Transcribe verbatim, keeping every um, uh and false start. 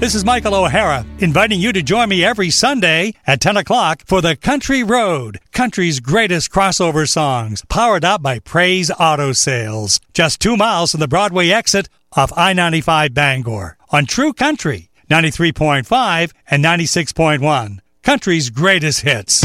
This is Michael O'Hara, inviting you to join me every Sunday at ten o'clock for the Country Road, country's greatest crossover songs, powered up by Praise Auto Sales. Just two miles from the Broadway exit off I ninety-five Bangor on True Country, ninety-three point five and ninety-six point one. Country's greatest hits.